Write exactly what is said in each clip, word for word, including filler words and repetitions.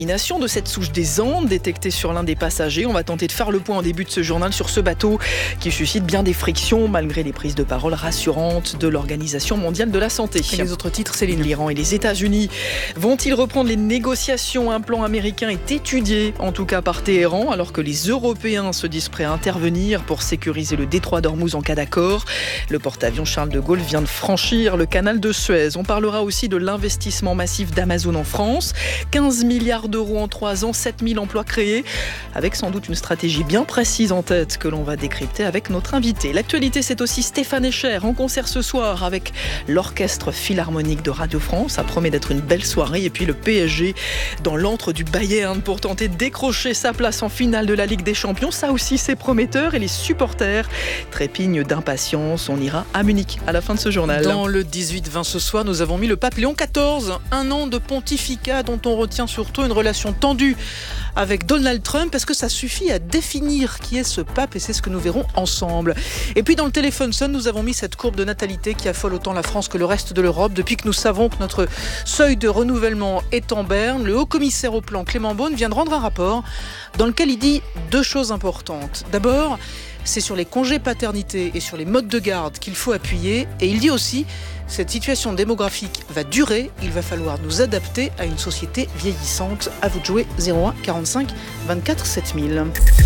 De cette souche des Andes détectée sur l'un des passagers. On va tenter de faire le point en début de ce journal sur ce bateau qui suscite bien des frictions malgré les prises de parole rassurantes de l'Organisation mondiale de la santé. Et les autres titres, Céline. L'Iran et les États-Unis vont-ils reprendre les négociations? Un plan américain est étudié, en tout cas par Téhéran, alors que les Européens se disent prêts à intervenir pour sécuriser le détroit d'Ormuz en cas d'accord. Le porte-avions Charles de Gaulle vient de franchir le canal de Suez. On parlera aussi de l'investissement massif d'Amazon en France. quinze milliards d'euros en trois ans, sept mille emplois créés, avec sans doute une stratégie bien précise en tête que l'on va décrypter avec notre invité. L'actualité, c'est aussi Stéphane Echer en concert ce soir avec l'Orchestre Philharmonique de Radio France. Ça promet d'être une belle soirée. Et puis le P S G dans l'antre du Bayern pour tenter de décrocher sa place en finale de la Ligue des Champions. Ça aussi, c'est prometteur et les supporters trépignent d'impatience. On ira à Munich à la fin de ce journal. Dans le dix-huit vingt ce soir, nous avons mis le pape Léon quatorze. Un an de pontificat dont on retient surtout une relation tendue avec Donald Trump. Est-ce que ça suffit à définir qui est ce pape? Et c'est ce que nous verrons ensemble. Et puis dans le téléphone Sun, nous avons mis cette courbe de natalité qui affole autant la France que le reste de l'Europe. Depuis que nous savons que notre seuil de renouvellement est en berne, le haut-commissaire au plan Clément Beaune vient de rendre un rapport dans lequel il dit deux choses importantes. D'abord, c'est sur les congés paternité et sur les modes de garde qu'il faut appuyer. Et il dit aussi, cette situation démographique va durer, il va falloir nous adapter à une société vieillissante. À vous de jouer, zéro un quarante-cinq vingt-quatre sept mille.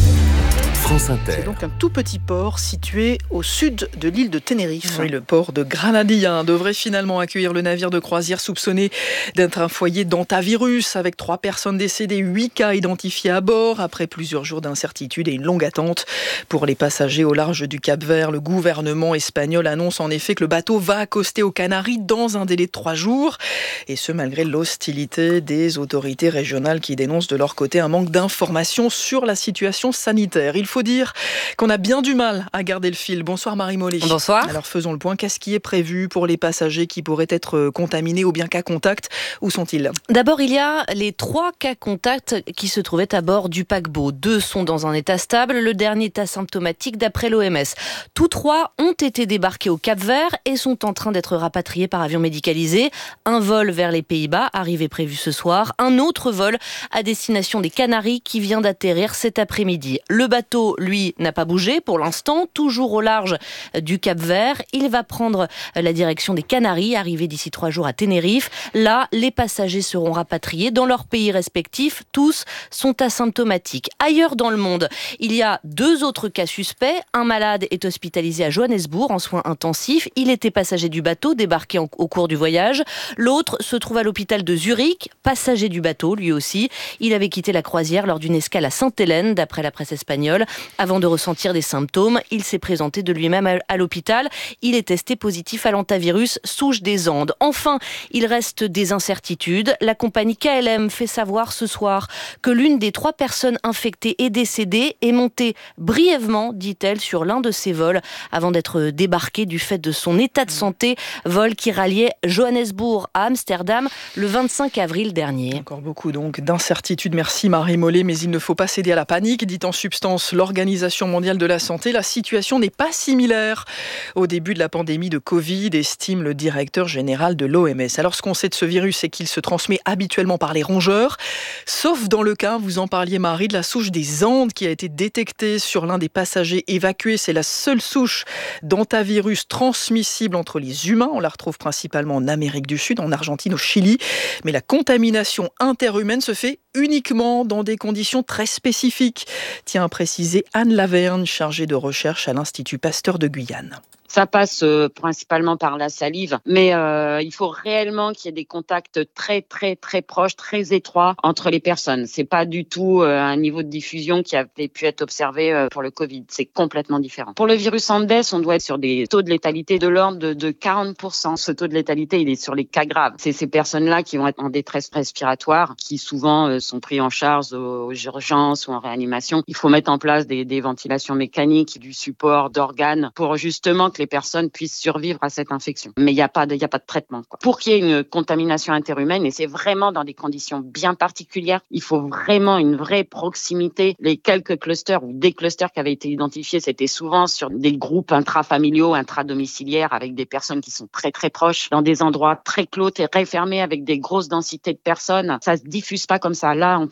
France Inter. C'est donc un tout petit port situé au sud de l'île de Tenerife. Oui, le port de Granadilla devrait finalement accueillir le navire de croisière soupçonné d'être un foyer d'hantavirus avec trois personnes décédées, huit cas identifiés à bord après plusieurs jours d'incertitude et une longue attente pour les passagers au large du Cap-Vert. Le gouvernement espagnol annonce en effet que le bateau va accoster aux Canaries dans un délai de trois jours et ce malgré l'hostilité des autorités régionales qui dénoncent de leur côté un manque d'informations sur la situation sanitaire. Il faut dire qu'on a bien du mal à garder le fil. Bonsoir Marie Mollet. Bonsoir. Alors faisons le point. Qu'est-ce qui est prévu pour les passagers qui pourraient être contaminés ou bien cas contact? Où sont-ils? D'abord, il y a les trois cas contacts qui se trouvaient à bord du paquebot. Deux sont dans un état stable, le dernier est asymptomatique d'après l'O M S. Tous trois ont été débarqués au Cap-Vert et sont en train d'être rapatriés par avion médicalisé. Un vol vers les Pays-Bas, arrivé prévu ce soir. Un autre vol à destination des Canaries qui vient d'atterrir cet après-midi. Le bateau, lui, n'a pas bougé pour l'instant, toujours au large du Cap-Vert. Il va prendre la direction des Canaries, arrivé d'ici trois jours à Tenerife. Là, les passagers seront rapatriés dans leurs pays respectifs. Tous sont asymptomatiques. Ailleurs dans le monde, il y a deux autres cas suspects. Un malade est hospitalisé à Johannesburg en soins intensifs. Il était passager du bateau, débarqué en, au cours du voyage. L'autre se trouve à l'hôpital de Zurich, passager du bateau, lui aussi. Il avait quitté la croisière lors d'une escale à Sainte-Hélène, d'après la presse espagnole. Avant de ressentir des symptômes, il s'est présenté de lui-même à l'hôpital. Il est testé positif à l'hantavirus souche des Andes. Enfin, il reste des incertitudes. La compagnie K L M fait savoir ce soir que l'une des trois personnes infectées et décédées est montée brièvement, dit-elle, sur l'un de ses vols avant d'être débarquée du fait de son état de santé. Vol qui ralliait Johannesburg à Amsterdam le vingt-cinq avril dernier. Encore beaucoup donc d'incertitudes. Merci Marie Mollet, mais il ne faut pas céder à la panique, dit en substance l'Organisation mondiale de la santé. La situation n'est pas similaire au début de la pandémie de Covid, estime le directeur général de l'O M S. Alors ce qu'on sait de ce virus, c'est qu'il se transmet habituellement par les rongeurs, sauf dans le cas, vous en parliez Marie, de la souche des Andes qui a été détectée sur l'un des passagers évacués. C'est la seule souche d'hantavirus transmissible entre les humains. On la retrouve principalement en Amérique du Sud, en Argentine, au Chili. Mais la contamination interhumaine se fait uniquement dans des conditions très spécifiques, tient à préciser Anne Laverne, chargée de recherche à l'Institut Pasteur de Guyane. Ça passe euh, principalement par la salive, mais euh, il faut réellement qu'il y ait des contacts très très très proches, très étroits entre les personnes. C'est pas du tout euh, un niveau de diffusion qui avait pu être observé euh, pour le Covid. C'est complètement différent. Pour le virus Andes, on doit être sur des taux de létalité de l'ordre de, de quarante pour cent. Ce taux de létalité, il est sur les cas graves. C'est ces personnes-là qui vont être en détresse respiratoire, qui souvent euh, sont pris en charge aux, aux urgences ou en réanimation. Il faut mettre en place des, des ventilations mécaniques, du support d'organes pour justement que les personnes puissent survivre à cette infection. Mais il n'y a pas de, il y a pas de traitement, quoi. Pour qu'il y ait une contamination interhumaine, et c'est vraiment dans des conditions bien particulières, il faut vraiment une vraie proximité. Les quelques clusters ou des clusters qui avaient été identifiés, c'était souvent sur des groupes intrafamiliaux, intradomiciliaires, avec des personnes qui sont très très proches, dans des endroits très clos, très fermés, avec des grosses densités de personnes. Ça se diffuse pas comme ça. Là, on